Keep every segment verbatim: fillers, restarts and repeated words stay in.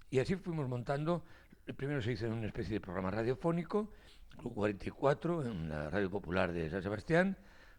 Y así fuimos montando. Primero se hizo en una especie de programa radiofónico, Club cuarenta y cuatro, en la Radio Popular de San Sebastián.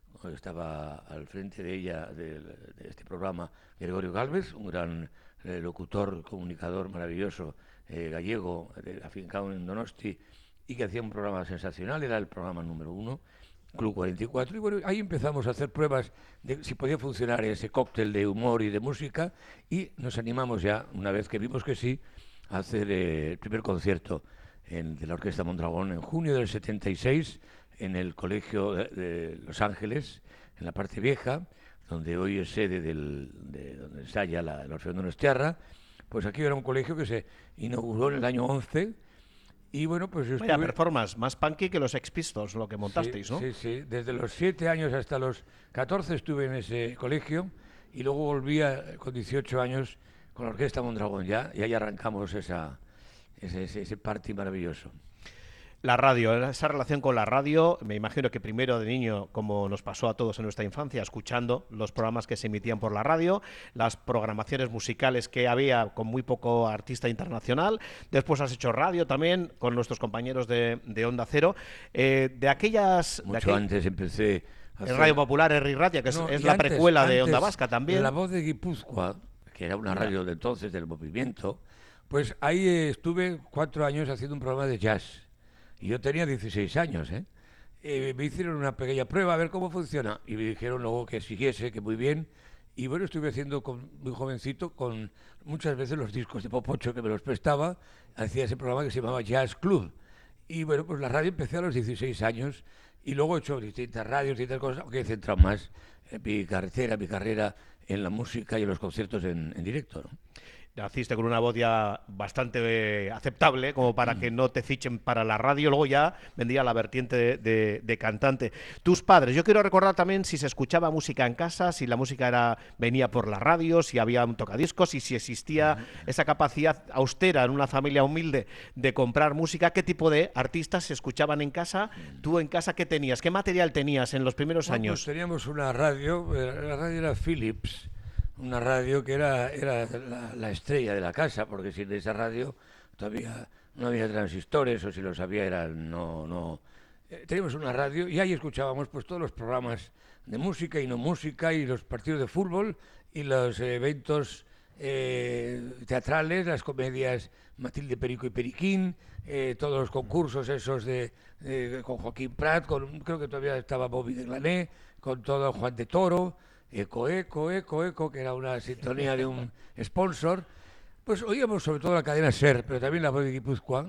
Estaba al frente de ella, de, de este programa, Gregorio Gálvez, un gran eh, locutor, comunicador maravilloso, eh, gallego, de, afincado en Donosti, y que hacía un programa sensacional, era el programa número uno, Club cuarenta y cuatro, y bueno, ahí empezamos a hacer pruebas de si podía funcionar ese cóctel de humor y de música, y nos animamos ya, una vez que vimos que sí, a hacer eh, el primer concierto en, de la Orquesta Mondragón en junio del setenta y seis, en el Colegio de, de Los Ángeles, en la parte vieja, donde hoy es sede del, de donde está ya la, el Orfeón Donostiarra. Pues aquí era un colegio que se inauguró en el año once. Y bueno, pues yo Vaya estuve... performance, más punky que los Sex Pistols, lo que montasteis, sí, ¿no? Sí, sí, desde los siete años hasta los catorce estuve en ese colegio y luego volví a, con dieciocho años con la Orquesta Mondragón ya, y ahí arrancamos esa, ese, ese, ese party maravilloso. La radio, esa relación con la radio, me imagino que primero de niño, como nos pasó a todos en nuestra infancia, escuchando los programas que se emitían por la radio, las programaciones musicales que había con muy poco artista internacional. Después has hecho radio también con nuestros compañeros de, de Onda Cero. Eh, de aquellas... Mucho de aquel... antes empecé a en hacer... Radio Popular, Herri Ratia, que es, no, es la antes, precuela de antes, Onda Vasca también. La Voz de Guipúzcoa, que era una radio de entonces del movimiento, pues ahí eh, estuve cuatro años haciendo un programa de jazz. Y yo tenía dieciséis años, ¿eh? Eh, me hicieron una pequeña prueba a ver cómo funciona. Y me dijeron luego que siguiese, que muy bien. Y bueno, estuve haciendo con, muy jovencito, con muchas veces los discos de Popocho que me los prestaba. Hacía ese programa que se llamaba Jazz Club. Y bueno, pues la radio empecé a los dieciséis años. Y luego he hecho distintas radios, distintas cosas, aunque he centrado más en mi carretera, mi carrera en la música y en los conciertos en, en directo, ¿no? Naciste con una voz ya bastante eh, aceptable como para que no te fichen para la radio, luego ya vendría la vertiente de, de, de cantante. Tus padres, yo quiero recordar también si se escuchaba música en casa, si la música era venía por la radio, si había un tocadiscos y si existía esa capacidad austera en una familia humilde de comprar música. ¿Qué tipo de artistas se escuchaban en casa? ¿Tú en casa qué tenías? ¿Qué material tenías en los primeros Bueno, años? pues teníamos una radio, la radio era Philips, una radio que era, era la, la estrella de la casa, porque sin esa radio todavía no había transistores, o si los había eran no... no. Eh, teníamos una radio y ahí escuchábamos pues todos los programas de música y no música, y los partidos de fútbol y los eh, eventos eh, teatrales, las comedias Matilde Perico y Periquín, eh, todos los concursos esos de, de con Joaquín Prat, con, creo que todavía estaba Bobby de Glané, con todo Juan de Toro, Eco, eco, eco, eco, que era una sintonía de un sponsor. Pues oíamos sobre todo la cadena SER, pero también la Voz de Guipúzcoa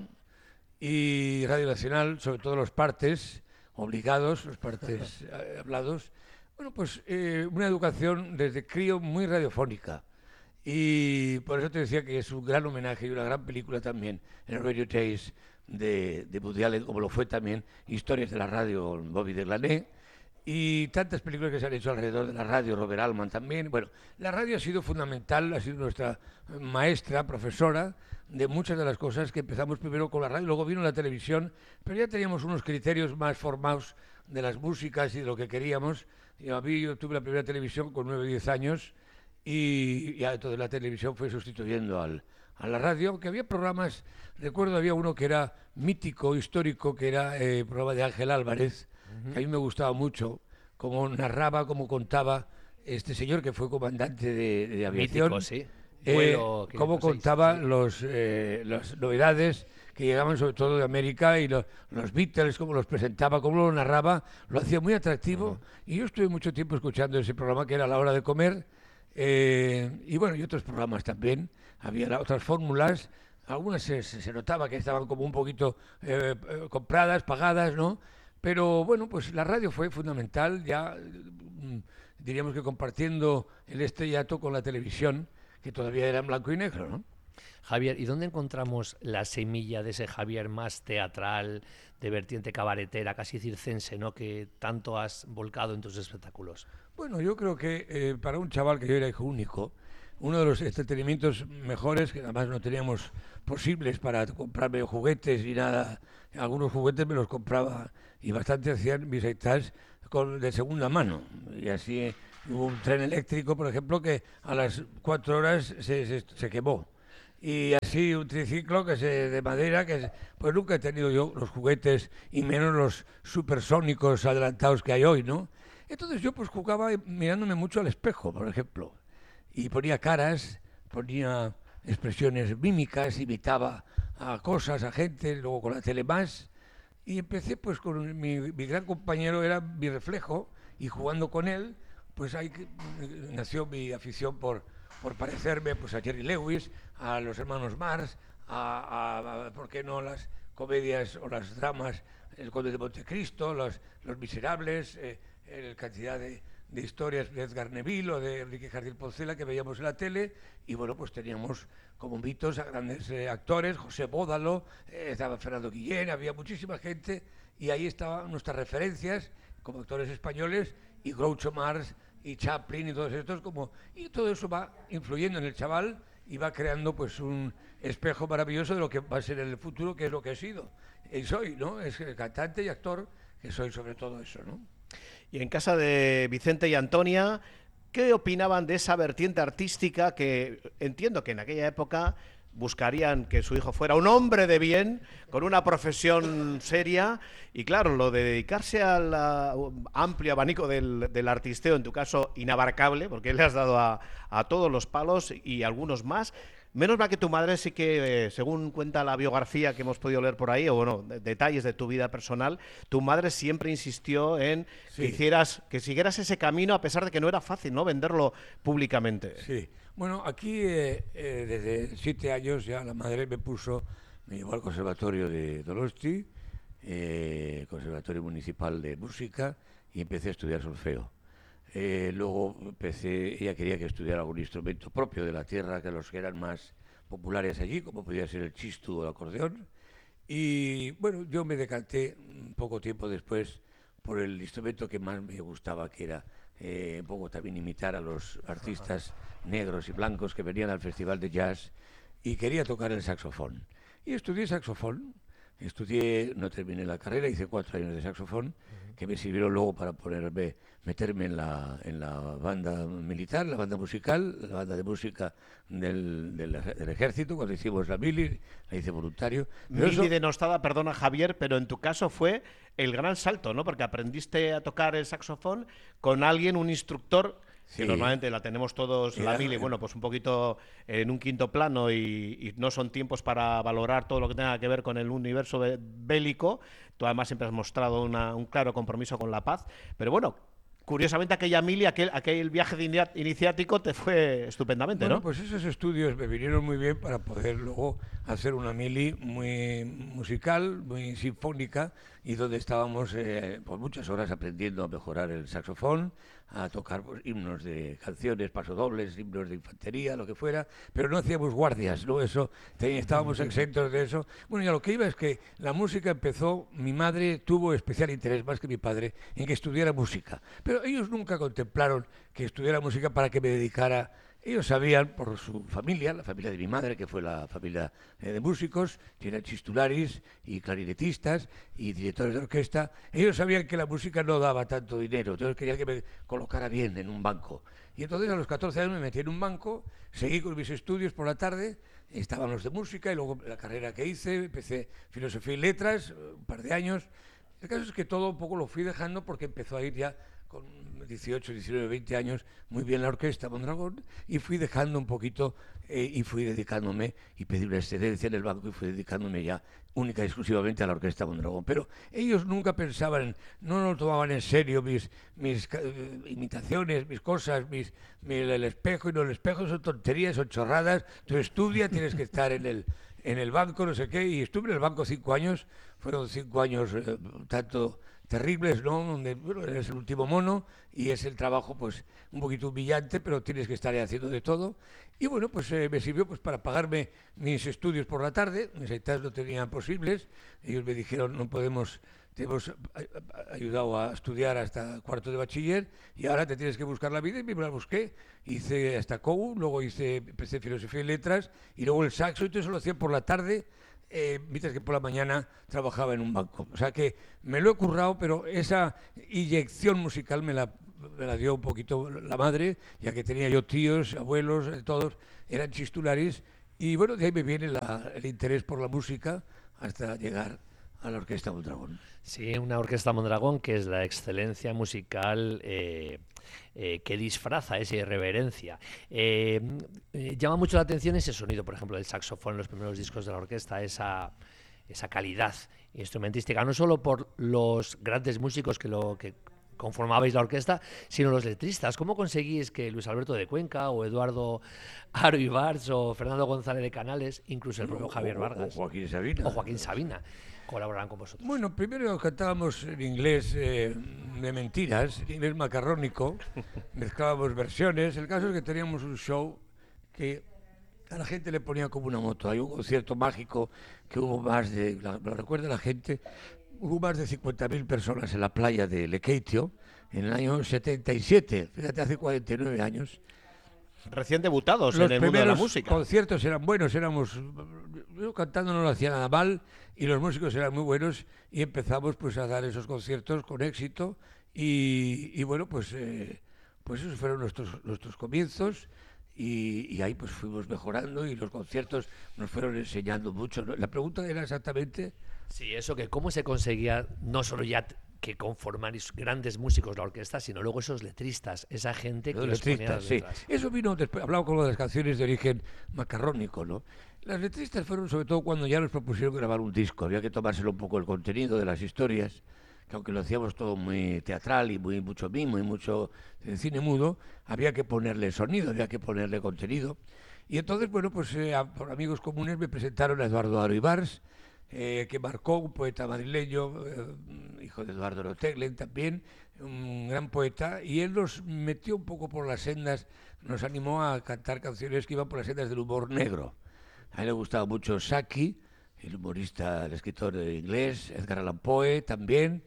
y Radio Nacional, sobre todo los partes obligados, los partes eh, hablados. Bueno, pues eh, una educación desde crío muy radiofónica. Y por eso te decía que es un gran homenaje y una gran película también, el Radio Days de, de Woody Allen, como lo fue también Historias de la Radio con Bobby de Glané. Y tantas películas que se han hecho alrededor de la radio, Robert Altman también. Bueno, la radio ha sido fundamental, ha sido nuestra maestra, profesora de muchas de las cosas que empezamos primero con la radio, luego vino la televisión, pero ya teníamos unos criterios más formados de las músicas y de lo que queríamos. Yo, a mí, yo tuve la primera televisión con nueve o diez años y ya entonces la televisión fue sustituyendo al, a la radio, aunque había programas, recuerdo había uno que era mítico, histórico, que era el eh, programa de Ángel Álvarez, que a mí me gustaba mucho, cómo narraba, cómo contaba este señor que fue comandante de, de aviación. Mítico, sí. Eh, Vuelo cómo quinientos seis, contaba sí. los, eh, las novedades que llegaban sobre todo de América y lo, los Beatles, cómo los presentaba, cómo lo narraba, lo hacía muy atractivo. Uh-huh. Y yo estuve mucho tiempo escuchando ese programa que era a la hora de comer, eh, y bueno, y otros programas también. Había otras fórmulas, algunas se, se notaba que estaban como un poquito eh, eh, compradas, pagadas, ¿no? Pero bueno, pues la radio fue fundamental, ya mm, diríamos que compartiendo el estrellato con la televisión, que todavía era en blanco y negro, ¿no? Javier, ¿y dónde encontramos la semilla de ese Javier más teatral, de vertiente cabaretera, casi circense, ¿no?, que tanto has volcado en tus espectáculos? Bueno, yo creo que eh, para un chaval que yo era hijo único, uno de los entretenimientos mejores, que además no teníamos posibles para comprarme juguetes ni nada, algunos juguetes me los compraba y bastante hacían mis aitas con, de segunda mano. Y así eh, hubo un tren eléctrico, por ejemplo, que a las cuatro horas se, se, se quemó. y así un triciclo que se, de madera, que se- pues nunca he tenido yo los juguetes y menos los supersónicos adelantados que hay hoy, ¿no? Entonces yo pues jugaba mirándome mucho al espejo, por ejemplo, y ponía caras, ponía expresiones mímicas, imitaba a cosas, a gente, luego con la tele más, y empecé pues con mi, mi gran compañero, era mi reflejo, y jugando con él, pues ahí que- nació mi afición por, por parecerme pues a Jerry Lewis, a los hermanos Marx, a, a- a, ¿por qué no?, las comedias o las dramas, El Conde de Montecristo, los, los Miserables, eh, eh, cantidad de, de historias de Edgar Neville o de Enrique Jardín Poncela que veíamos en la tele, y bueno, pues teníamos como mitos a grandes eh, actores, José Bódalo, eh, estaba Fernando Guillén, había muchísima gente, y ahí estaban nuestras referencias como actores españoles, y Groucho Marx y Chaplin y todos estos, como, y todo eso va influyendo en el chaval y va creando pues un espejo maravilloso de lo que va a ser en el futuro, que es lo que he sido y soy, ¿no? Es eh, cantante y actor, que soy sobre todo eso, ¿no? Y en casa de Vicente y Antonia, ¿qué opinaban de esa vertiente artística que entiendo que en aquella época buscarían que su hijo fuera un hombre de bien, con una profesión seria? Y claro, lo de dedicarse al ah, amplio abanico del, del artisteo, en tu caso inabarcable, porque le has dado a, a todos los palos y algunos más. Menos mal que tu madre sí que, eh, según cuenta la biografía que hemos podido leer por ahí, o bueno, de- detalles de tu vida personal, tu madre siempre insistió en que Sí. hicieras, que siguieras ese camino a pesar de que no era fácil, ¿no?, venderlo públicamente. Sí. Bueno, aquí eh, eh, desde siete años ya la madre me puso, me llevó al Conservatorio de Donosti, eh, Conservatorio Municipal de Música, y empecé a estudiar solfeo. Eh, luego empecé, ella quería que estudiara algún instrumento propio de la tierra, que los que eran más populares allí, como podía ser el chistu o el acordeón. Y bueno, yo me decanté un poco tiempo después por el instrumento que más me gustaba, que era eh, un poco también imitar a los artistas negros y blancos que venían al festival de jazz, y quería tocar el saxofón. Y estudié saxofón, estudié, no terminé la carrera, hice cuatro años de saxofón, que me sirvieron luego para ponerme, meterme en la, en la banda militar, la banda musical, la banda de música del, del, ej- del ejército, cuando hicimos la mili, la hice voluntario. Pero Mili eso, denostada, perdona Javier, pero en tu caso fue el gran salto, ¿no? Porque aprendiste a tocar el saxofón con alguien, un instructor, que sí, normalmente la tenemos todos, la era, mili, bueno, pues un poquito en un quinto plano y, y no son tiempos para valorar todo lo que tenga que ver con el universo be- bélico. Tú además siempre has mostrado una- un claro compromiso con la paz, pero bueno, curiosamente aquella mili, aquel, aquel viaje de inia- iniciático te fue estupendamente, bueno, ¿no? pues esos estudios me vinieron muy bien para poder luego hacer una mili muy musical, muy sinfónica, y donde estábamos eh, por muchas horas aprendiendo a mejorar el saxofón, a tocar pues, himnos de canciones, pasodobles, himnos de infantería, lo que fuera, pero no hacíamos guardias, ¿no? Eso, te- estábamos exentos de eso. Bueno, y a lo que iba es que la música empezó, mi madre tuvo especial interés, más que mi padre, en que estudiara música, pero ellos nunca contemplaron que estudiara música para que me dedicara. Ellos sabían por su familia, la familia de mi madre, que fue la familia eh, de músicos, que eran chistularis y clarinetistas y directores de orquesta. Ellos sabían que la música no daba tanto dinero, entonces querían que me colocara bien en un banco. Y entonces a los catorce años me metí en un banco, seguí con mis estudios por la tarde, estaban los de música, y luego la carrera que hice, empecé filosofía y letras, eh, un par de años. El caso es que todo un poco lo fui dejando porque empezó a ir ya con dieciocho, diecinueve, veinte años muy bien la orquesta Mondragón, y fui dejando un poquito eh, y fui dedicándome, y pedí una excedencia en el banco y fui dedicándome ya única y exclusivamente a la orquesta Mondragón. Pero ellos nunca pensaban, no lo tomaban en serio mis, mis eh, imitaciones, mis cosas, mis, mi- el espejo, y no, el espejo son tonterías, son chorradas, tú estudia, tienes que estar en el, en el banco, no sé qué, y estuve en el banco cinco años, fueron cinco años eh, tanto terribles, ¿no? Donde bueno, eres el último mono y es el trabajo pues un poquito humillante, pero tienes que estar ahí haciendo de todo. Y bueno, pues eh, me sirvió pues para pagarme mis estudios por la tarde, mis aitas no tenían posibles, ellos me dijeron no podemos, te hemos a- a- ayudado a estudiar hasta cuarto de bachiller y ahora te tienes que buscar la vida, y me la busqué, hice hasta C O U, luego hice, empecé filosofía y letras y luego el saxo, y todo eso lo hacía por la tarde. Eh, mientras que por la mañana trabajaba en un banco. O sea que me lo he currado, pero esa inyección musical me la, me la dio un poquito la madre, ya que tenía yo tíos, abuelos, eh, todos eran chistularis, Y bueno, de ahí me viene la, el interés por la música hasta llegar a la Orquesta Mondragón. Sí, una Orquesta Mondragón que es la excelencia musical eh, eh, que disfraza esa irreverencia. Eh, eh, llama mucho la atención ese sonido, por ejemplo, del saxofón en los primeros discos de la orquesta, esa, esa calidad instrumentística, no solo por los grandes músicos que lo que conformabais la orquesta, sino los letristas. ¿Cómo conseguís que Luis Alberto de Cuenca o Eduardo Aro Ibars o Fernando González de Canales, incluso el propio Javier Vargas o Joaquín Sabina, o Joaquín Sabina, colaboraran con vosotros? Bueno, primero cantábamos en inglés eh, de mentiras, en inglés macarrónico, mezclábamos versiones. El caso es que teníamos un show que a la gente le ponía como una moto. Hay un concierto mágico que hubo más de, lo recuerda la gente, hubo más de cincuenta mil personas en la playa de Lekeitio en el año setenta y siete, fíjate, hace cuarenta y nueve años. Recién debutados Los en el mundo de la primeros música. conciertos eran buenos, éramos, yo cantando no lo hacía nada mal y los músicos eran muy buenos y empezamos pues a dar esos conciertos con éxito y, y bueno, pues, eh, pues esos fueron nuestros, nuestros comienzos. Y, y ahí pues fuimos mejorando y los conciertos nos fueron enseñando mucho, ¿no? La pregunta era exactamente... Sí, eso, que cómo se conseguía no solo ya que conformarais grandes músicos la orquesta, sino luego esos letristas, esa gente que Los los ponía letristas, sí. detrás. Eso vino después, hablaba con lo de las canciones de origen macarrónico, ¿no? Las letristas fueron sobre todo cuando ya nos propusieron grabar un disco, había que tomárselo un poco el contenido de las historias, que aunque lo hacíamos todo muy teatral y muy mucho mimo y mucho de cine mudo, había que ponerle sonido, había que ponerle contenido. Y entonces, bueno, pues eh, a, por amigos comunes me presentaron a Eduardo Aro Ibars, eh, que marcó, un poeta madrileño, eh, hijo de Eduardo Roteglen también, un gran poeta, y él nos metió un poco por las sendas, nos animó a cantar canciones que iban por las sendas del humor negro. A él le gustaba mucho Saki, el humorista, el escritor inglés, Edgar Allan Poe también,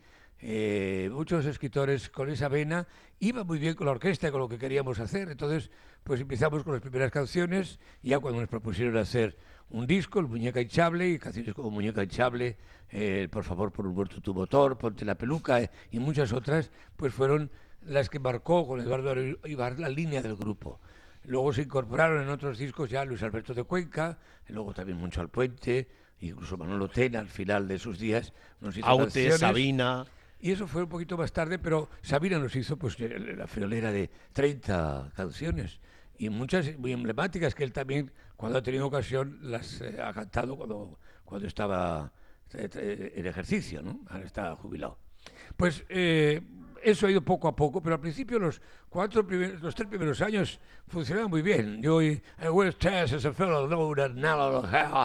eh, muchos escritores con esa vena. Iba muy bien con la orquesta, con lo que queríamos hacer. Entonces, pues empezamos con las primeras canciones y ya cuando nos propusieron hacer un disco, el Muñeca Hinchable, y canciones como Muñeca Hinchable, eh, Por favor, por un muerto tu motor, Ponte la peluca, eh, y muchas otras, pues fueron las que marcó con Eduardo Ibars la línea del grupo. Luego se incorporaron en otros discos ya Luis Alberto de Cuenca, y luego también Moncho Alpuente, incluso Manolo Tena al final de sus días nos hizo Aute, canciones. Sabina. Y eso fue un poquito más tarde, pero Sabina nos hizo pues la friolera de treinta canciones y muchas muy emblemáticas que él también, cuando ha tenido ocasión, las eh, ha cantado cuando, cuando estaba eh, en ejercicio, ¿no? Ahora está jubilado. Pues eh, eso ha ido poco a poco, pero al principio los cuatro primeros, los tres primeros años funcionaba muy bien. Yo y I was test as a fellow known that now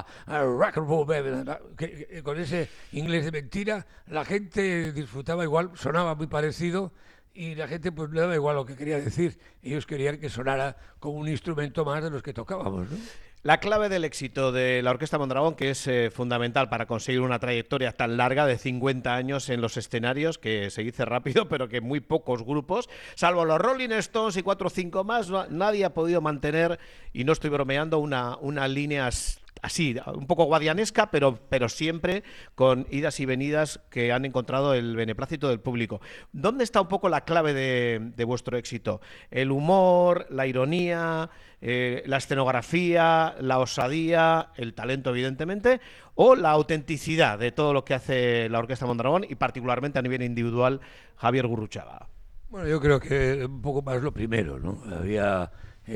a rock and roll baby, que, que, con ese inglés de mentira la gente disfrutaba igual, sonaba muy parecido y la gente pues le daba igual lo que quería decir. Ellos querían que sonara como un instrumento más de los que tocábamos, ¿no? La clave del éxito de la Orquesta Mondragón, que es eh, fundamental para conseguir una trayectoria tan larga de cincuenta años en los escenarios, que se dice rápido, pero que muy pocos grupos, salvo los Rolling Stones y cuatro o cinco más, no, nadie ha podido mantener, y no estoy bromeando, una, una línea así, un poco guadianesca, pero, pero siempre con idas y venidas que han encontrado el beneplácito del público. ¿Dónde está un poco la clave de, de vuestro éxito? ¿El humor, la ironía, eh, la escenografía, la osadía, el talento evidentemente, o la autenticidad de todo lo que hace la Orquesta Mondragón y particularmente a nivel individual Javier Gurruchaga? Bueno, yo creo que un poco más lo primero, ¿no? Había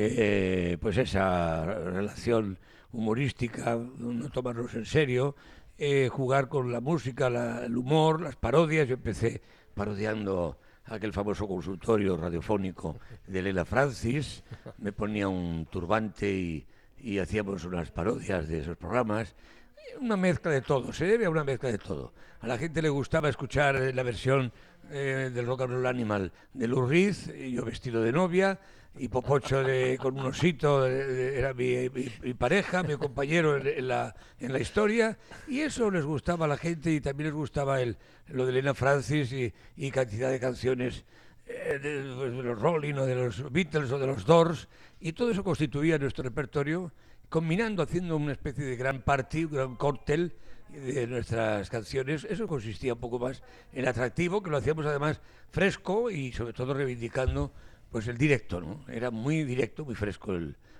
eh, pues esa relación humorística, no tomarnos en serio, eh, jugar con la música, la, el humor, las parodias. Yo empecé parodiando aquel famoso consultorio radiofónico de Lela Francis, me ponía un turbante y, y hacíamos unas parodias de esos programas. Una mezcla de todo, se debe a una mezcla de todo. A la gente le gustaba escuchar la versión eh, del Rock and Roll Animal de Lou Reed, y yo vestido de novia, y Popocho de, con un osito, de, de, era mi, mi, mi pareja, mi compañero en, en, la, en la historia, y eso les gustaba a la gente, y también les gustaba el, lo de Elena Francis y, y cantidad de canciones eh, de, de los Rolling o de los Beatles o de los Doors, y todo eso constituía nuestro repertorio, combinando, haciendo una especie de gran party, un gran cóctel de nuestras canciones. Eso consistía un poco más en atractivo, que lo hacíamos además fresco y sobre todo reivindicando pues el directo, ¿no? Era muy directo, muy fresco el,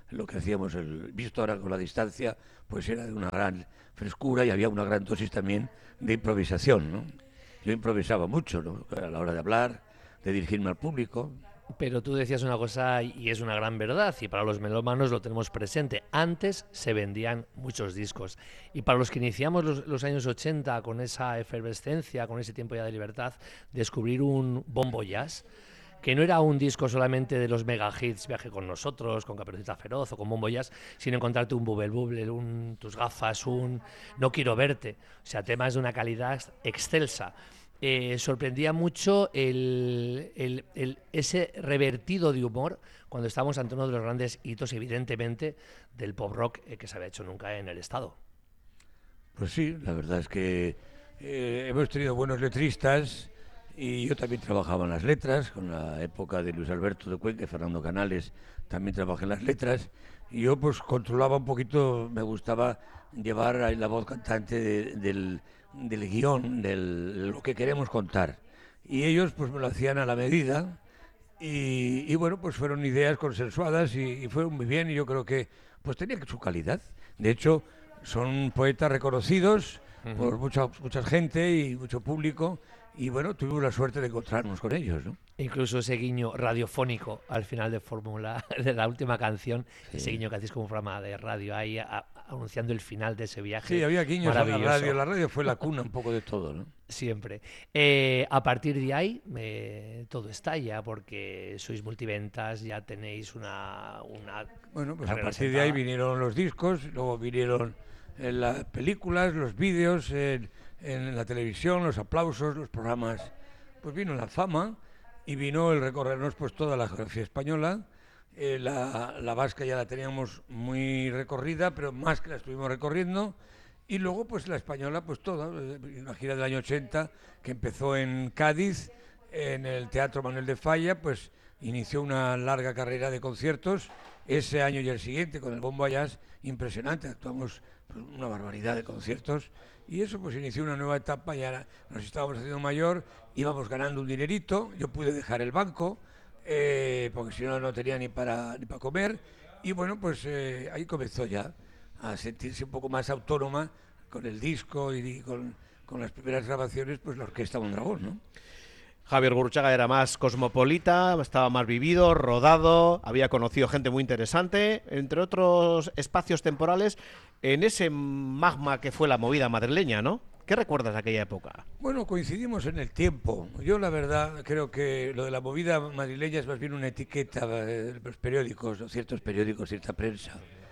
lo que hacíamos, el, visto ahora con la distancia, pues era de una gran frescura y había una gran dosis también de improvisación, ¿no? Yo improvisaba mucho, ¿no? A la hora de hablar, de dirigirme al público. Pero tú decías una cosa y es una gran verdad, y para los melómanos lo tenemos presente. Antes se vendían muchos discos, y para los que iniciamos los, los años ochenta con esa efervescencia, con ese tiempo ya de libertad, descubrir un Bon Voyage, que no era un disco solamente de los mega hits, Viaje con nosotros, con Caperucita Feroz o con Bon Voyage, sino encontrarte un Bubble Bubble, un Tus gafas, un No quiero verte, o sea, temas de una calidad excelsa. Eh, sorprendía mucho el, el, el, ese revertido de humor cuando estábamos ante uno de los grandes hitos, evidentemente, del pop rock eh, que se había hecho nunca en el Estado. Pues sí, la verdad es que eh, hemos tenido buenos letristas y yo también trabajaba en las letras, con la época de Luis Alberto de Cuenca y Fernando Canales también trabajé en las letras, y yo pues controlaba un poquito, me gustaba llevar ahí la voz cantante de, del... del guión, de lo que queremos contar. Y ellos pues me lo hacían a la medida y, y bueno, pues fueron ideas consensuadas y, y fueron muy bien, y yo creo que pues tenía su calidad. De hecho, son poetas reconocidos uh-huh. por mucha, mucha gente y mucho público, y bueno, tuvimos la suerte de encontrarnos con ellos, ¿no? Incluso ese guiño radiofónico al final de Fórmula, de la última canción, sí. Ese guiño que hacéis como un programa de radio ahí a, a, anunciando el final de ese viaje. Sí, había guiños en la radio. La radio fue la cuna un poco de todo, ¿no? Siempre. Eh, a partir de ahí eh, todo estalla, porque sois multiventas, ya tenéis una... una bueno, pues a partir sentada. de ahí vinieron los discos, luego vinieron eh, las películas, los vídeos, eh, en la televisión, los aplausos, los programas. Pues vino la fama y vino el recorrernos pues toda la geografía española. Eh, la, la vasca ya la teníamos muy recorrida, pero más que la estuvimos recorriendo. Y luego pues la española, pues toda, una gira del año ochenta que empezó en Cádiz, en el Teatro Manuel de Falla, pues inició una larga carrera de conciertos. Ese año y el siguiente con el Bon Voyage, impresionante, actuamos pues, una barbaridad de conciertos. Y eso pues inició una nueva etapa, ya nos estábamos haciendo mayor, íbamos ganando un dinerito, yo pude dejar el banco, eh, porque si no, no tenía ni para, ni para comer, y bueno, pues eh, ahí comenzó ya a sentirse un poco más autónoma con el disco y, y con, con las primeras grabaciones, pues la Orquesta Mondragón, ¿no? Javier Gurruchaga era más cosmopolita, estaba más vivido, rodado, había conocido gente muy interesante, entre otros espacios temporales, en ese magma que fue la movida madrileña, ¿no? ¿Qué recuerdas de aquella época? Bueno, coincidimos en el tiempo. Yo, la verdad, creo que lo de la movida madrileña es más bien una etiqueta de los periódicos, o ciertos periódicos, cierta prensa.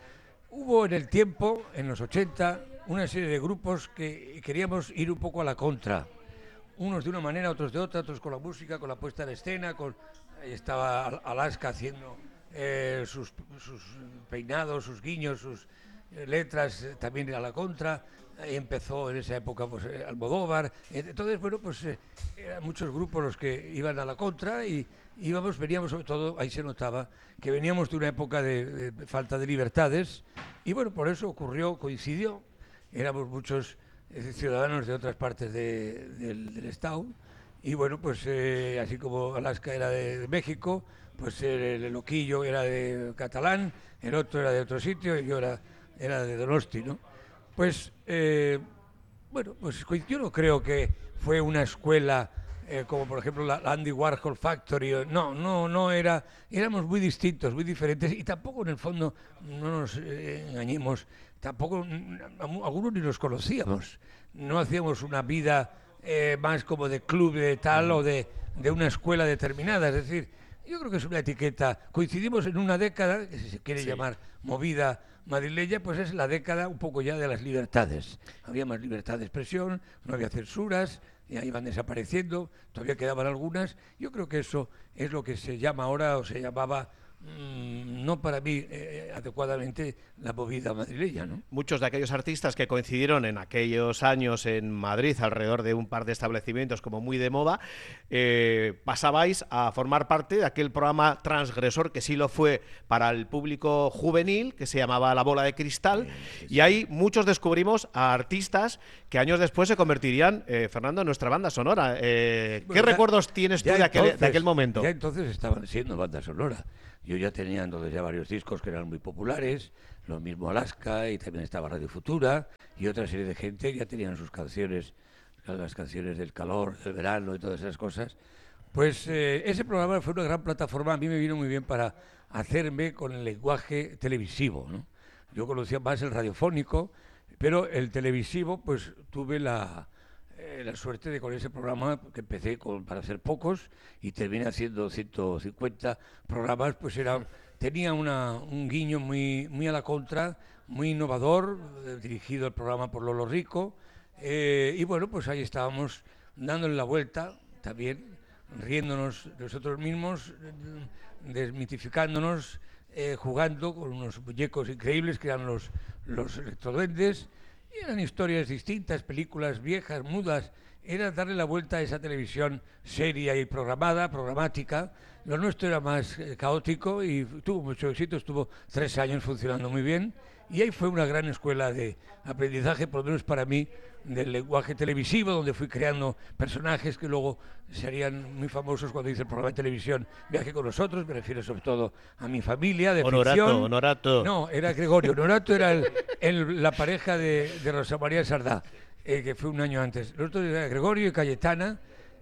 Hubo en el tiempo, en los ochenta, una serie de grupos que queríamos ir un poco a la contra. Unos de una manera, otros de otra, otros con la música, con la puesta en escena, con ahí estaba Alaska haciendo eh, sus, sus peinados, sus guiños, sus eh, letras, eh, también a la contra. Ahí empezó en esa época pues eh, Almodóvar. Eh, entonces, bueno, pues eh, eran muchos grupos los que iban a la contra y íbamos, veníamos sobre todo, ahí se notaba que veníamos de una época de, de falta de libertades y bueno, por eso ocurrió, coincidió, éramos muchos ciudadanos de otras partes de, del, del Estado y bueno, pues eh, así como Alaska era de, de México, pues el, el Loquillo era de catalán, el otro era de otro sitio y yo era, era de Donosti, ¿no? Pues, eh, bueno, pues yo no creo que fue una escuela eh, como por ejemplo la, la Andy Warhol Factory, no, no, no era, éramos muy distintos, muy diferentes y tampoco en el fondo, no nos eh, engañemos, tampoco, algunos ni nos conocíamos, no hacíamos una vida eh, más como de club de tal o de, de una escuela determinada, es decir, yo creo que es una etiqueta, coincidimos en una década, que si se quiere sí. llamar movida madrileña, pues es la década un poco ya de las libertades, había más libertad de expresión, no había censuras, ya iban desapareciendo, todavía quedaban algunas, yo creo que eso es lo que se llama ahora o se llamaba no para mí eh, adecuadamente la movida madrileña, ¿no? Muchos de aquellos artistas que coincidieron en aquellos años en Madrid alrededor de un par de establecimientos como muy de moda, eh, pasabais a formar parte de aquel programa transgresor que sí lo fue para el público juvenil, que se llamaba La Bola de Cristal, sí, sí, y ahí muchos descubrimos a artistas que años después se convertirían, eh, Fernando, en nuestra banda sonora. Eh, bueno, ¿Qué ya, recuerdos tienes tú de aquel, entonces, de aquel momento? Ya entonces estaban siendo banda sonora. Yo ya tenía entonces ya varios discos que eran muy populares, lo mismo Alaska, y también estaba Radio Futura, y otra serie de gente ya tenían sus canciones, las canciones del calor, del verano y todas esas cosas. Pues eh, ese programa fue una gran plataforma, a mí me vino muy bien para hacerme con el lenguaje televisivo, ¿no? Yo conocía más el radiofónico, pero el televisivo, pues tuve la, eh, la suerte de con ese programa, que empecé con, para hacer pocos y terminé haciendo ciento cincuenta programas, pues era, tenía una, un guiño muy, muy a la contra, muy innovador, eh, dirigido el programa por Lolo Rico, eh, y bueno, pues ahí estábamos dándole la vuelta también, riéndonos nosotros mismos, desmitificándonos, eh, jugando con unos muñecos increíbles que eran los, los electroduendes, y eran historias distintas, películas viejas, mudas, era darle la vuelta a esa televisión seria y programada, programática. Lo nuestro era más eh, caótico y tuvo mucho éxito, estuvo tres años funcionando muy bien, y ahí fue una gran escuela de aprendizaje, por lo menos para mí, del lenguaje televisivo, donde fui creando personajes que luego serían muy famosos cuando hice el programa de televisión Viaje con nosotros. Me refiero sobre todo a mi familia de Honorato, ficción. Honorato. No, era Gregorio. Honorato era el, el, la pareja de, de Rosa María Sardá, eh, que fue un año antes. Nosotros era Gregorio y Cayetana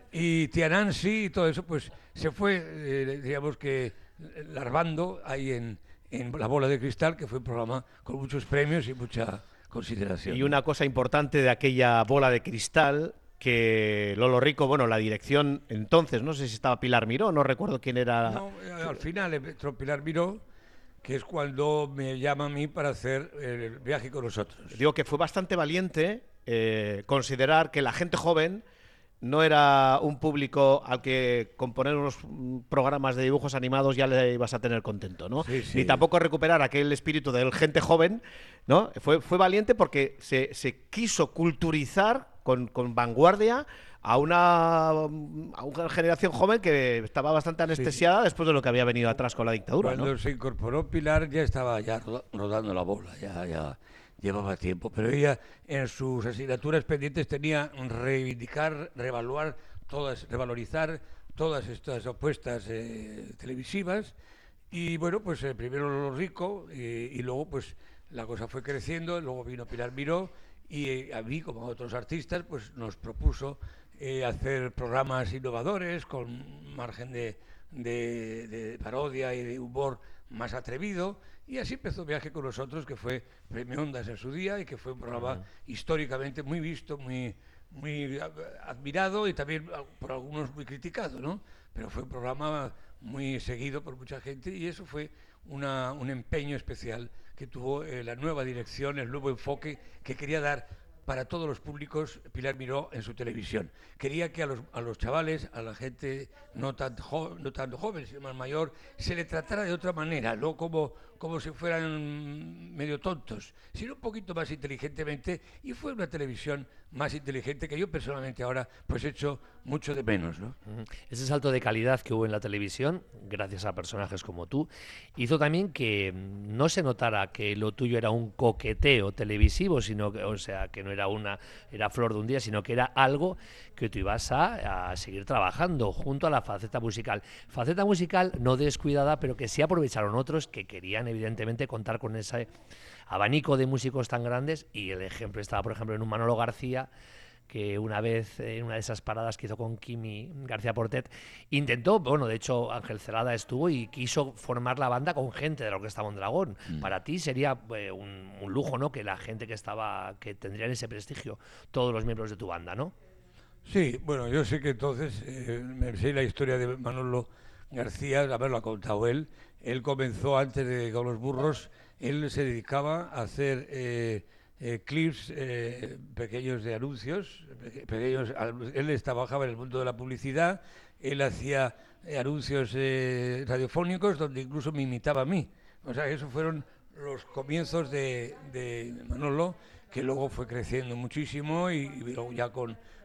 y tía Nancy y todo eso, pues se fue, eh, digamos que, larvando ahí en, en La Bola de Cristal, que fue un programa con muchos premios y mucha consideración. Y una cosa importante de aquella Bola de Cristal, que Lolo Rico, bueno, la dirección entonces, no sé si estaba Pilar Miró, no recuerdo quién era. No, al final entró Pilar Miró, que es cuando me llama a mí para hacer el Viaje con nosotros. Digo que fue bastante valiente eh, considerar que la gente joven no era un público al que con poner unos programas de dibujos animados ya le ibas a tener contento, ¿no? Sí, sí. Ni tampoco recuperar aquel espíritu de gente joven, ¿no? Fue, fue valiente porque se, se quiso culturizar con, con vanguardia a una, a una generación joven que estaba bastante anestesiada, sí, después de lo que había venido atrás con la dictadura. Cuando ¿no? se incorporó Pilar ya estaba ya rodando la bola, ya, ya llevaba tiempo, pero ella en sus asignaturas pendientes tenía reivindicar, reevaluar todas, revalorizar todas estas apuestas eh, televisivas, y bueno, pues eh, primero Lolo Rico y, y luego pues la cosa fue creciendo, luego vino Pilar Miró y eh, a mí como a otros artistas pues nos propuso eh, hacer programas innovadores con margen de, de, de parodia y de humor más atrevido, y así empezó Viaje con nosotros, que fue Premio Ondas en su día y que fue un programa uh-huh. históricamente muy visto, muy, muy admirado y también por algunos muy criticado, ¿no? Pero fue un programa muy seguido por mucha gente, y eso fue una, un empeño especial que tuvo eh, la nueva dirección, el nuevo enfoque que quería dar para todos los públicos Pilar Miró en su televisión. Quería que a los, a los chavales, a la gente no tan, jo, no tan joven, sino más mayor, se le tratara de otra manera, no como, como si fueran medio tontos, sino un poquito más inteligentemente, y fue una televisión más inteligente que yo personalmente ahora pues echo mucho de menos, ¿no? Ese salto de calidad que hubo en la televisión, gracias a personajes como tú, hizo también que no se notara que lo tuyo era un coqueteo televisivo, sino que, o sea, que no era una era flor de un día, sino que era algo que tú ibas a, a seguir trabajando junto a la faceta musical. Faceta musical no descuidada, pero que sí aprovecharon otros que querían evidentemente contar con ese abanico de músicos tan grandes, y el ejemplo estaba, por ejemplo, en un Manolo García, que una vez, en una de esas paradas que hizo con Kimi García Portet, intentó, bueno, de hecho Ángel Celada estuvo y quiso formar la banda con gente de la Orquesta Mondragón. Mm. Para ti sería eh, un, un lujo, ¿no?, que la gente que estaba, que tendrían ese prestigio, todos los miembros de tu banda, ¿no? Sí, bueno, yo sé que entonces, eh, me sé la historia de Manolo García, haberlo ha contado él. Él comenzó antes de Con los Burros, él se dedicaba a hacer eh, eh, clips eh, pequeños de anuncios, pequeños, él trabajaba en el mundo de la publicidad, él hacía eh, anuncios eh, radiofónicos donde incluso me imitaba a mí. O sea, esos fueron los comienzos de, de Manolo, que luego fue creciendo muchísimo y, y luego ya con,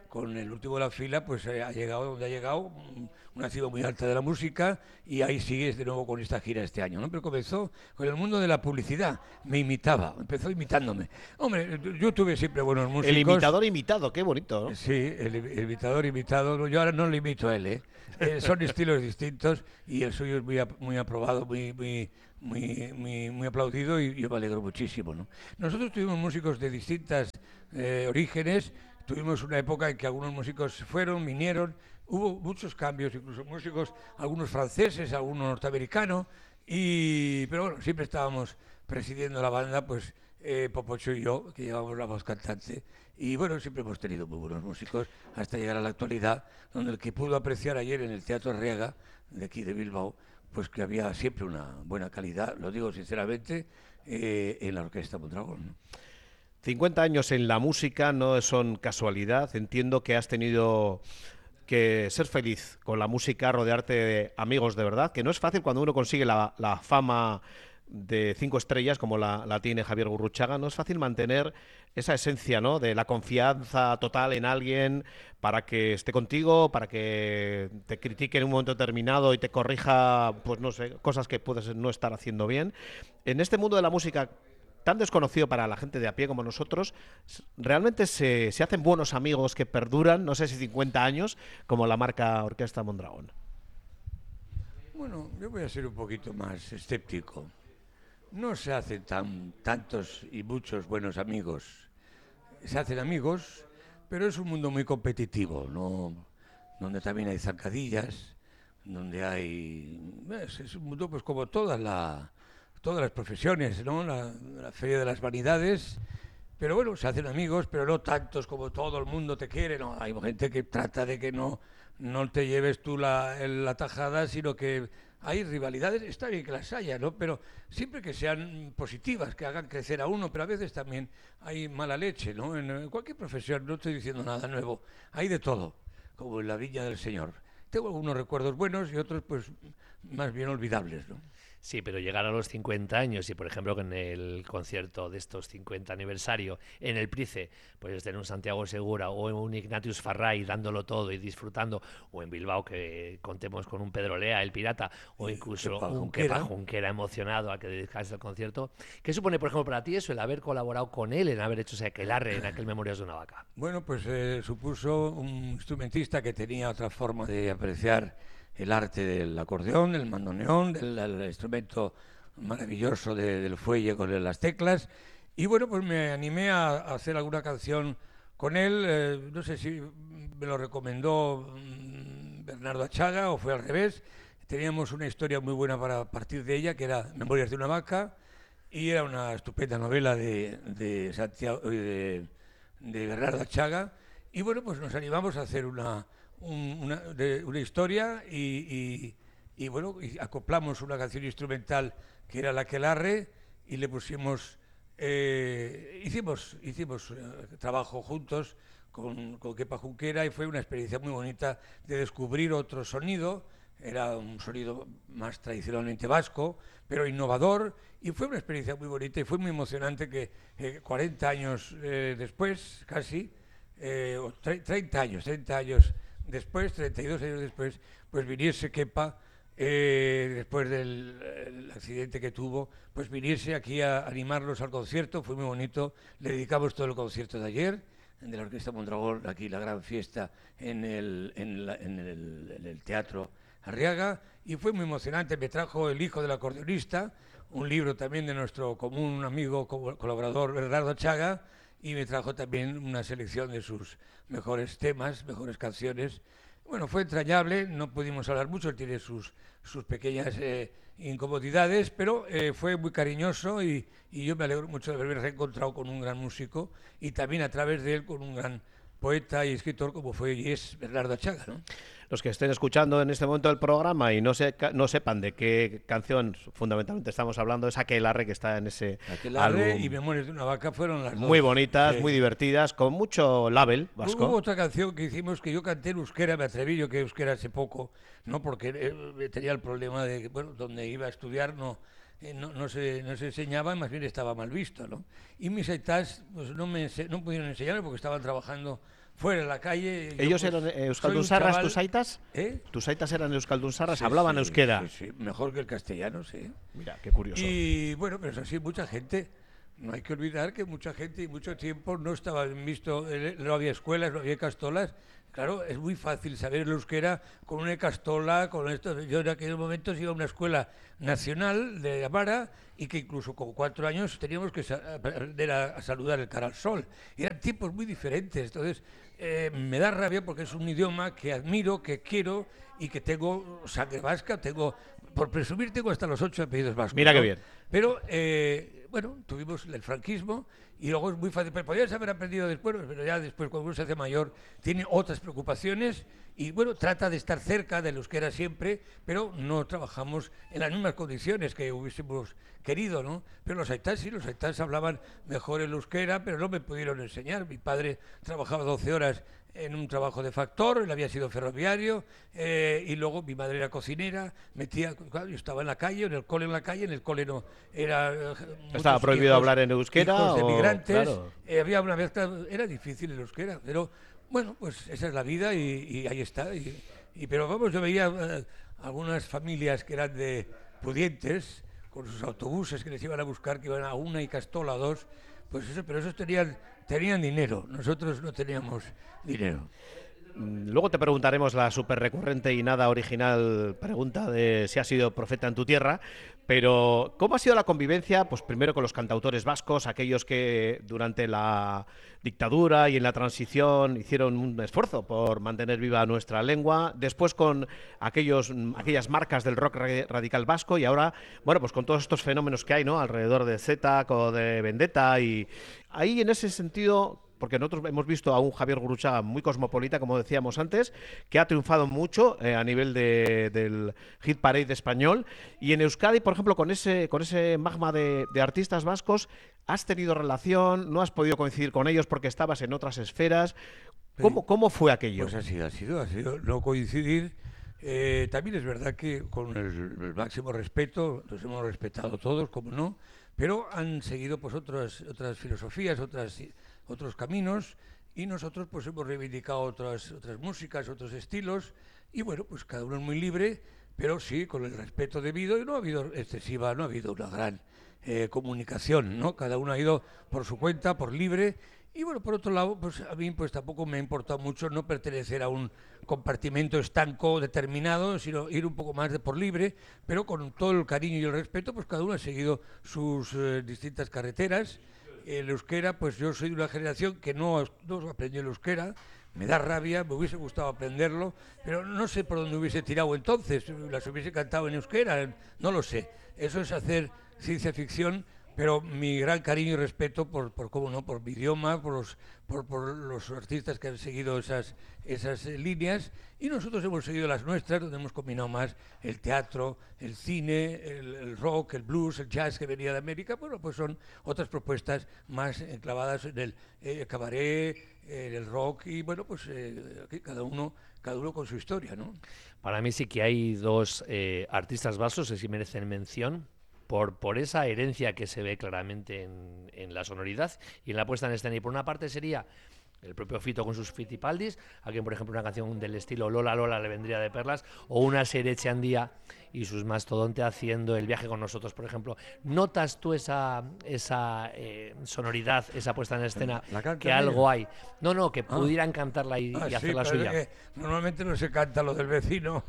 con el último de la fila, pues eh, ha llegado donde ha llegado, una cima muy alta de la música, y ahí sigues de nuevo con esta gira este año, ¿no? Pero comenzó con el mundo de la publicidad, me imitaba, empezó imitándome. Hombre, yo tuve siempre buenos músicos. El imitador imitado, qué bonito, ¿no? Sí, el, el imitador imitado, yo ahora no lo imito a él, ¿eh? Eh, son estilos distintos y el suyo es muy, ap- muy aprobado, muy, muy, muy, muy, muy aplaudido y yo me alegro muchísimo, ¿no? Nosotros tuvimos músicos de distintas eh, orígenes, tuvimos una época en que algunos músicos fueron, vinieron, hubo muchos cambios, incluso músicos, algunos franceses, algunos norteamericanos, y, pero bueno, siempre estábamos presidiendo la banda, pues eh, Popocho y yo, que llevamos la voz cantante, y bueno, siempre hemos tenido muy buenos músicos hasta llegar a la actualidad, donde el que pudo apreciar ayer en el Teatro Arriaga, de aquí de Bilbao, pues que había siempre una buena calidad, lo digo sinceramente, eh, en la Orquesta Mondragón, ¿no? cincuenta años en la música no son casualidad. Entiendo que has tenido que ser feliz con la música, rodearte de amigos de verdad, que no es fácil cuando uno consigue la, la fama de cinco estrellas como la, la tiene Javier Gurruchaga. No es fácil mantener esa esencia, ¿no?, de la confianza total en alguien para que esté contigo, para que te critique en un momento determinado y te corrija, pues no sé, cosas que puedes no estar haciendo bien. En este mundo de la música tan desconocido para la gente de a pie como nosotros, realmente se, se hacen buenos amigos que perduran, no sé si cincuenta años, como la marca Orquesta Mondragón. Bueno, yo voy a ser un poquito más escéptico. No se hacen tan, tantos y muchos buenos amigos. Se hacen amigos, pero es un mundo muy competitivo, ¿no? Donde también hay zancadillas, donde hay... Es, es un mundo pues como todas, la, todas las profesiones, ¿no? La, la feria de las vanidades, pero bueno, se hacen amigos, pero no tantos como todo el mundo te quiere, ¿no? Hay gente que trata de que no, no te lleves tú la, el- la tajada, sino que hay rivalidades, está bien que las haya, ¿no? Pero siempre que sean positivas, que hagan crecer a uno, pero a veces también hay mala leche, ¿no? En, eh, cualquier profesión, no estoy diciendo nada nuevo, hay de todo, como en la viña del Señor. Tengo algunos recuerdos buenos y otros, pues, más bien olvidables, ¿no? Sí, pero llegar a los cincuenta años y, por ejemplo, que en el concierto de estos cincuenta aniversario en el Price, pues tener un Santiago Segura o un Ignatius Farray dándolo todo y disfrutando, o en Bilbao que contemos con un Pedro Lea, el Pirata, o Y incluso Kepa un Junquera. Kepa Junquera emocionado a que dedicase el concierto. ¿Qué supone, por ejemplo, para ti eso, el haber colaborado con él, en haber hecho ese aquelarre en aquel Memorias de una Vaca? Bueno, pues eh, supuso un instrumentista que tenía otra forma de apreciar el arte del acordeón, del bandoneón, del, del instrumento maravilloso de- del fuelle con las teclas. Y bueno, pues me animé a, a hacer alguna canción con él. Eh, no sé si me lo recomendó mm, Bernardo Achaga o fue al revés. Teníamos una historia muy buena para partir de ella, que era Memorias de una Vaca, y era una estupenda novela de, de Santiago, de, de Bernardo Achaga. Y bueno, pues nos animamos a hacer una, un- una, de- una historia y, y- y bueno, y acoplamos una canción instrumental que era La Aquelarre y le pusimos, eh, hicimos, hicimos eh, trabajo juntos con, con Kepa Junquera y fue una experiencia muy bonita de descubrir otro sonido. Era un sonido más tradicionalmente vasco, pero innovador, y fue una experiencia muy bonita y fue muy emocionante que eh, cuarenta años eh, después, casi, eh, o tre- treinta años, treinta años después, treinta y dos años después, pues viniese Kepa, eh, después del el accidente que tuvo, pues viniese aquí a animarlos al concierto, fue muy bonito, le dedicamos todo el concierto de ayer, de la Orquesta Mondragón, aquí la gran fiesta en el, en la- en el, en el Teatro Arriaga, y fue muy emocionante. Me trajo El hijo del acordeonista, un libro también de nuestro común amigo co- colaborador Bernardo Chaga, y me trajo también una selección de sus mejores temas, mejores canciones. Bueno, fue entrañable, no pudimos hablar mucho, él tiene sus, sus pequeñas eh, incomodidades, pero eh, fue muy cariñoso y, y yo me alegro mucho de haberme reencontrado con un gran músico y también a través de él con un gran poeta y escritor como fue y es Bernardo Achaga, ¿no? Los que estén escuchando en este momento el programa y no, se, no sepan de qué canción fundamentalmente estamos hablando, es Aquelarre, que está en ese Aquelarre álbum. y Memorias de una Vaca fueron las dos. Muy bonitas, Sí. muy divertidas, con mucho label vasco. Hubo otra canción que hicimos que yo canté en euskera, me atreví, yo que euskera hace poco, no porque eh, tenía el problema de que, bueno, donde iba a estudiar no, eh, no, no, se, no se enseñaba, más bien estaba mal visto, ¿no? Y mis aitas pues, no, me, ense- no pudieron enseñarme porque estaban trabajando fuera en la calle. ¿Ellos yo, pues, eran euskaldun-sarras, tus aitas? ¿Eh? ¿Tus aitas eran euskaldun-sarras? Sí, ¿Hablaban sí, euskera? Sí, sí, mejor que el castellano, sí. Mira, qué curioso. Y bueno, pero es así, mucha gente. No hay que olvidar que mucha gente y mucho tiempo no estaba visto, no había escuelas, no había castolas. Claro, es muy fácil saber el euskera con una castola, con esto. Yo en aquellos momentos iba a una escuela nacional de Amara y que incluso con cuatro años teníamos que aprender a, a saludar el cara al sol. Y eran tiempos muy diferentes. Entonces, eh, me da rabia porque es un idioma que admiro, que quiero y que tengo sangre vasca, tengo, por presumir, tengo hasta los ocho apellidos vascos. Mira ¿no? qué bien. Pero, eh, bueno, tuvimos el franquismo y luego es muy fácil. Pero podías haber aprendido después, pero ya después, cuando uno se hace mayor, tiene otras preocupaciones y, bueno, trata de estar cerca del euskera siempre, pero no trabajamos en las mismas condiciones que hubiésemos querido, ¿no? Pero los aitas sí, los aitas hablaban mejor el euskera, pero no me pudieron enseñar. Mi padre trabajaba doce horas en un trabajo de factor, él había sido ferroviario, eh, y luego mi madre era cocinera, metía, claro, yo estaba en la calle, en el cole en la calle, en el cole no, era... Eh, ¿Estaba prohibido hijos, hablar en euskera? Hijos de o, migrantes, claro. eh, había una mezcla, era difícil el euskera, pero bueno, pues esa es la vida y, y ahí está. Y, y, pero vamos, yo veía eh, algunas familias que eran de pudientes, con sus autobuses que les iban a buscar, que iban a una y Castola, a dos, pues eso, pero esos tenían, tenían dinero, nosotros no teníamos dinero. Luego te preguntaremos la súper recurrente y nada original pregunta de si has sido profeta en tu tierra, pero ¿cómo ha sido la convivencia? Pues primero con los cantautores vascos, aquellos que durante la dictadura y en la transición hicieron un esfuerzo por mantener viva nuestra lengua, después con aquellos, aquellas marcas del rock radical vasco y ahora, bueno, pues con todos estos fenómenos que hay, ¿no? Alrededor de Z o de Vendetta y ahí en ese sentido... Porque nosotros hemos visto a un Javier Gurruchaga muy cosmopolita, como decíamos antes, que ha triunfado mucho eh, a nivel de, del hit parade español. Y en Euskadi, por ejemplo, con ese, con ese magma de, de artistas vascos, ¿has tenido relación? ¿No has podido coincidir con ellos porque estabas en otras esferas? ¿Cómo, cómo fue aquello? Pues así ha sido, ha sido no coincidir. Eh, también es verdad que con el, el máximo respeto, nos hemos respetado todos, como no, pero han seguido pues otras, otras filosofías, otras... otros caminos y nosotros pues hemos reivindicado otras otras músicas, otros estilos y bueno, pues cada uno es muy libre, pero sí con el respeto debido y no ha habido excesiva, no ha habido una gran eh, comunicación, ¿no? Cada uno ha ido por su cuenta, por libre y bueno, por otro lado, pues a mí pues tampoco me ha importado mucho no pertenecer a un compartimento estanco determinado, sino ir un poco más de por libre, pero con todo el cariño y el respeto, pues cada uno ha seguido sus eh, distintas carreteras. El euskera, pues yo soy de una generación que no, no aprendió el euskera, me da rabia, me hubiese gustado aprenderlo, pero no sé por dónde hubiese tirado entonces, las hubiese cantado en euskera, no lo sé. Eso es hacer ciencia ficción, pero mi gran cariño y respeto por, por cómo no, por mi idioma, por los, por, por los artistas que han seguido esas, esas eh, líneas, y nosotros hemos seguido las nuestras, donde hemos combinado más el teatro, el cine, el, el rock, el blues, el jazz que venía de América. Bueno, pues son otras propuestas más enclavadas en el eh, cabaret, en el rock, y bueno, pues eh, aquí cada uno, cada uno con su historia, ¿no? Para mí sí que hay dos eh, artistas vascos que sí merecen mención. Por, por esa herencia que se ve claramente en, en la sonoridad y en la puesta en escena. Y por una parte sería el propio Fito con sus Fitipaldis, a quien por ejemplo una canción del estilo Lola Lola le vendría de perlas, o una Sere Echeandía y sus Mastodonte haciendo El viaje con nosotros, por ejemplo. ¿Notas tú esa, esa eh, sonoridad, esa puesta en escena, que algo hay? No, no, que ah. pudieran cantarla y, ah, y hacer sí, la suya. Que normalmente no se canta lo del vecino.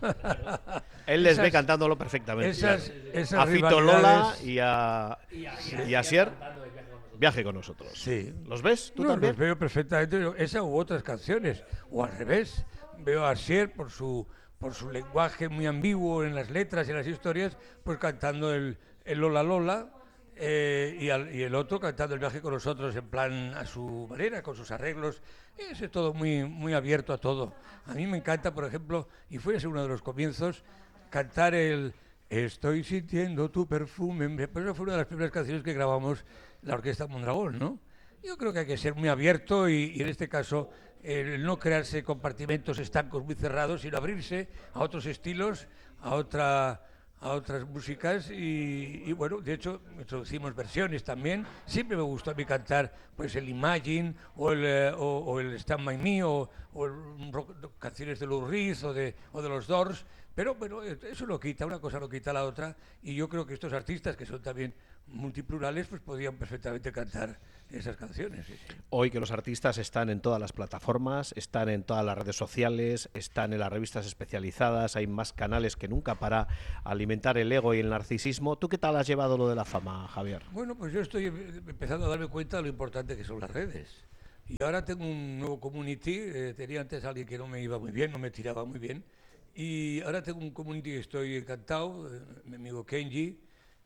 Él les esas, ve cantándolo perfectamente. Esas, esas a Fito Lola rivalidades... y a, y a Sier, Viaje con nosotros. Sí. ¿Los ves? ¿Tú no, también? Los veo perfectamente. Esa u otras canciones. O al revés. Veo a Sier por su, por su lenguaje muy ambiguo en las letras y en las historias, pues cantando el, el Lola Lola. Eh, y, al, y el otro cantando El viaje con nosotros en plan a su manera, con sus arreglos. Eso es todo muy, muy abierto a todo. A mí me encanta, por ejemplo, y fue ese uno de los comienzos, cantar el Estoy sintiendo tu perfume. Pues eso fue una de las primeras canciones que grabamos la Orquesta Mondragón, ¿no? Yo creo que hay que ser muy abierto y, y en este caso el no crearse compartimentos estancos muy cerrados, sino abrirse a otros estilos, a otra a otras músicas y, y bueno, de hecho introducimos versiones también. Siempre me gustó a mí cantar pues el Imagine o el, eh, o, o el Stand By Me o, o el rock, canciones de Lou Reed o de, o de los Doors, pero bueno, eso lo quita, una cosa lo quita la otra, y yo creo que estos artistas que son también multiplurales pues podían perfectamente cantar esas canciones. Sí, sí. Hoy que los artistas están en todas las plataformas, están en todas las redes sociales, están en las revistas especializadas, hay más canales que nunca para alimentar el ego y el narcisismo. ¿Tú qué tal has llevado lo de la fama, Javier? Bueno, pues yo estoy empezando a darme cuenta de lo importante que son las redes. Y ahora tengo un nuevo community, eh, tenía antes a alguien que no me iba muy bien, no me tiraba muy bien, y ahora tengo un community que estoy encantado, eh, mi amigo Kenji,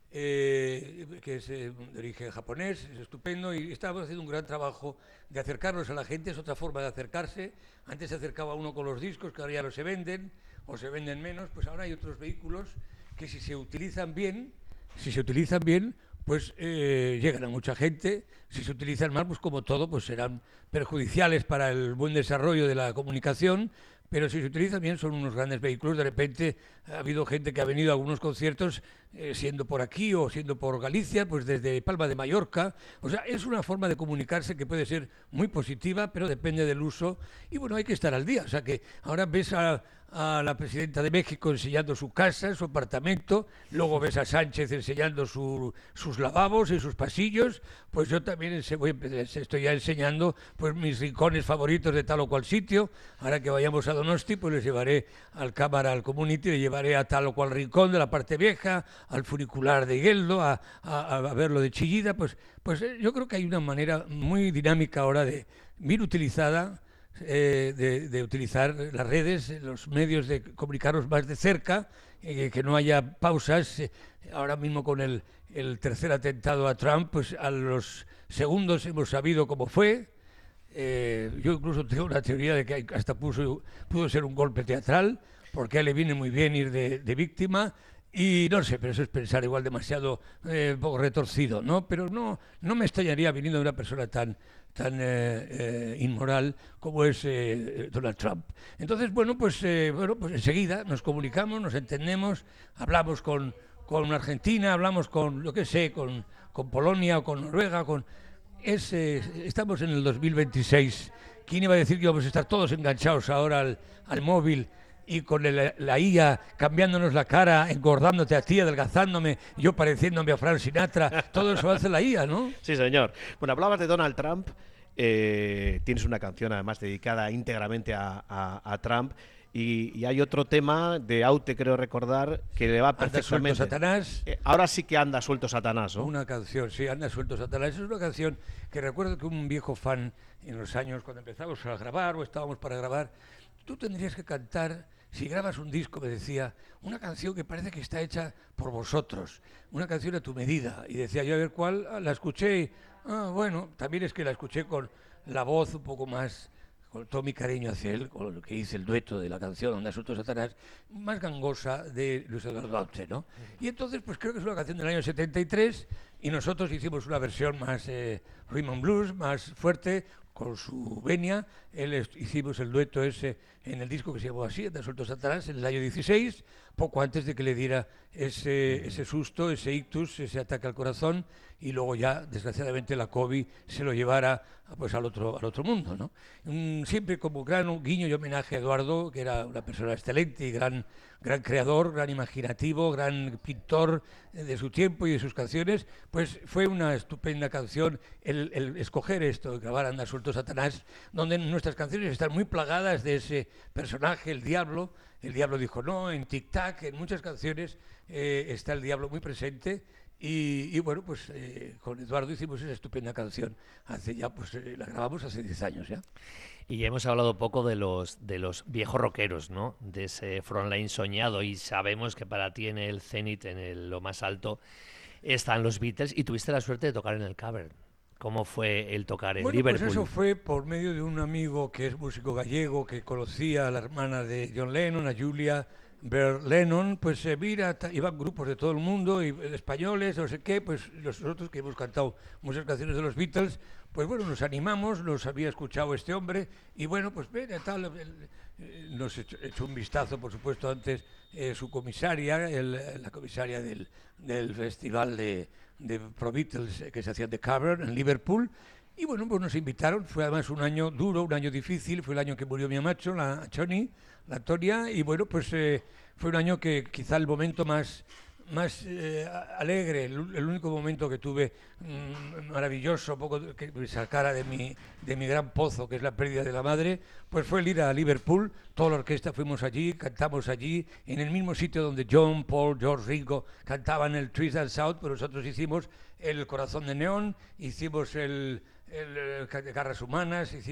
eh, que es eh, de origen japonés, es estupendo, y estamos haciendo un gran trabajo de acercarnos a la gente, es otra forma de acercarse. Antes se acercaba uno con los discos, que ahora ya no se venden, o se venden menos, pues ahora hay otros vehículos que si se utilizan bien, si se utilizan bien, pues eh, llegan a mucha gente. Si se utilizan mal, pues como todo, pues serán perjudiciales para el buen desarrollo de la comunicación, pero si se utilizan bien son unos grandes vehículos. De repente ha habido gente que ha venido a algunos conciertos eh, siendo por aquí o siendo por Galicia, pues desde Palma de Mallorca. O sea, es una forma de comunicarse que puede ser muy positiva, pero depende del uso, y bueno, hay que estar al día. O sea que ahora ves a, a la presidenta de México enseñando su casa, su apartamento, luego ves a Sánchez enseñando su, sus lavabos y sus pasillos, pues yo también ense- voy, estoy ya enseñando pues mis rincones favoritos de tal o cual sitio. Ahora que vayamos a Donosti, pues les llevaré al cámara, al community, les llevaré a tal o cual rincón de la parte vieja, al funicular de Gueldo, a, a, a ver lo de Chillida. Pues, pues eh, yo creo que hay una manera muy dinámica ahora de, bien utilizada, eh, de, de utilizar las redes, los medios de comunicarnos más de cerca, eh, que no haya pausas. Eh, ahora mismo con el, el tercer atentado a Trump, pues a los segundos hemos sabido cómo fue. Eh, yo incluso tengo una teoría de que hay- hasta puso, pudo ser un golpe teatral, porque a él le viene muy bien ir de, de víctima. Y no sé, pero eso es pensar igual demasiado eh, un poco retorcido, ¿no? Pero no, no me extrañaría viniendo de una persona tan, tan eh, eh, inmoral como es eh, Donald Trump. Entonces, bueno, pues, eh, bueno, pues enseguida nos comunicamos, nos entendemos, hablamos con, con Argentina, hablamos con, lo que sé, con, con Polonia o con Noruega, con... Es, eh, estamos en el dos mil veintiséis. ¿Quién iba a decir que íbamos a estar todos enganchados ahora al, al móvil y con el- la I A cambiándonos la cara, engordándote a ti, adelgazándome, yo pareciéndome a Frank Sinatra? Todo eso hace la I A, ¿no? Sí, señor. Bueno, hablabas de Donald Trump. eh, tienes una canción además dedicada íntegramente a, a- a Trump. Y, y hay otro tema de Aute, creo recordar, que le va Anda suelto perfectamente. Satanás. Eh, ahora sí que anda suelto Satanás, ¿no? Una canción, sí, Anda suelto Satanás. Es una canción que recuerdo que un viejo fan en los años cuando empezamos a grabar o estábamos para grabar, tú tendrías que cantar, si grabas un disco, me decía, una canción que parece que está hecha por vosotros, una canción a tu medida. Y decía yo, a ver cuál. Ah, la escuché y, ah, bueno, también es que la escuché con la voz un poco más, con todo mi cariño hacia él, con lo que hice el dueto de la canción Anda suelto Satanás, más gangosa de Luis Eduardo Aute, ¿no? Y entonces, pues creo que es una canción del año setenta y tres, y nosotros hicimos una versión más eh, rhythm and blues, más fuerte, con su venia. Él es- hicimos el dueto ese en el disco que se llamó así, Anda suelto Satanás, en el año dieciséis, poco antes de que le diera ese, ese susto, ese ictus, ese ataque al corazón, y luego ya, desgraciadamente, la COVID se lo llevara pues al otro, al otro mundo, ¿no? Mm, siempre como gran guiño y homenaje a Eduardo, que era una persona excelente y gran, gran creador, gran imaginativo, gran pintor eh, de su tiempo y de sus canciones, pues fue una estupenda canción el, el escoger esto, grabar Anda suelto Satanás, donde nuestras canciones están muy plagadas de ese personaje, el diablo. El diablo dijo no, en Tic Tac, en muchas canciones eh, está el diablo muy presente. Y, y bueno, pues eh, con Eduardo hicimos esa estupenda canción. Hace ya, pues eh, la grabamos hace diez años ya. Y ya hemos hablado poco de los de los viejos rockeros, ¿no? De ese frontline soñado, y sabemos que para ti en el cenit, en el- lo más alto, están los Beatles, y tuviste la suerte de tocar en el Cavern. ¿Cómo fue el tocar en Bueno, Liverpool? pues eso fue por medio de un amigo que es músico gallego, que conocía a la hermana de John Lennon, a Julia, ver Lennon, pues eh, mira, ta- iban grupos de todo el mundo, y eh, españoles, no sé qué, pues nosotros que hemos cantado muchas canciones de los Beatles, pues bueno, nos animamos, nos había escuchado este hombre, y bueno, pues mira, tal, el- eh, nos echó, echó un vistazo, por supuesto, antes eh, su comisaria, el- la comisaria del, del festival de, de Pro Beatles eh, que se hacía de Cavern en Liverpool, y bueno, pues nos invitaron, fue además un año duro, un año difícil, fue el año que murió mi amacho, la Choni, la Toria, y bueno, pues eh, fue un año que quizá el momento más, más eh, a- alegre, el, u- el único momento que tuve mm, maravilloso, poco de- que me sacara de mi, de mi gran pozo, que es la pérdida de la madre, pues fue el ir a Liverpool, toda la orquesta fuimos allí, cantamos allí, en el mismo sitio donde John, Paul, George Ringo cantaban el Trees and South, pero nosotros hicimos el Corazón de Neón, hicimos el, el, eh, Garras Humanas, hicimos